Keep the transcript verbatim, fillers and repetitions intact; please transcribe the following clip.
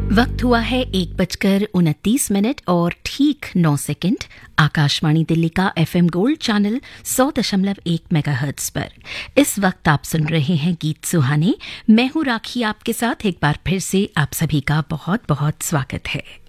वक्त हुआ है एक बजकर उनतीस मिनट और ठीक नौ सेकंड। आकाशवाणी दिल्ली का एफएम गोल्ड चैनल सौ दशमलव एक मेगाहर्ट्ज पर इस वक्त आप सुन रहे हैं गीत सुहाने। मैं हूं राखी आपके साथ। एक बार फिर से आप सभी का बहुत बहुत स्वागत है।